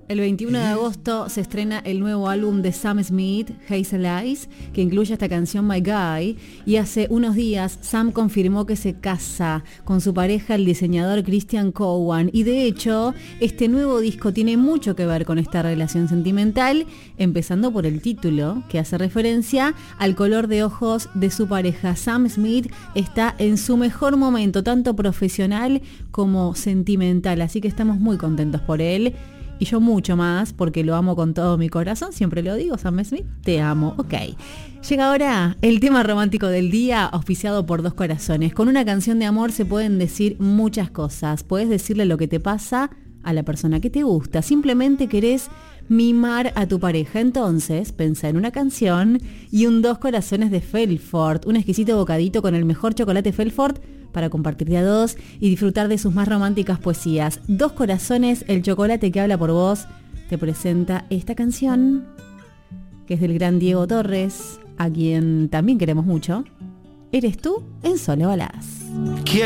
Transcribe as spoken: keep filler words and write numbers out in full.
El veintiuno de agosto se estrena el nuevo álbum de Sam Smith, Hazel Eyes, que incluye esta canción My Guy, y hace unos días Sam confirmó que se casa con su pareja, el diseñador Christian Cowan, y de hecho este nuevo disco tiene mucho que ver con esta relación sentimental, empezando por el título, que hace referencia al color de ojos de su pareja. Sam Smith está en su mejor momento, tanto profesional como sentimental, así que estamos muy contentos por él. Y yo mucho más, porque lo amo con todo mi corazón, siempre lo digo, Sam Smith, te amo, ok. Llega ahora el tema romántico del día, auspiciado por Dos Corazones. Con una canción de amor se pueden decir muchas cosas. Puedes decirle lo que te pasa a la persona que te gusta. Simplemente querés mimar a tu pareja. Entonces, pensá en una canción y un Dos Corazones de Felfort. Un exquisito bocadito con el mejor chocolate Felfort para compartir de a dos y disfrutar de sus más románticas poesías. Dos Corazones, el chocolate que habla por vos, te presenta esta canción, que es del gran Diego Torres, a quien también queremos mucho. Eres tú en Solo Baladas.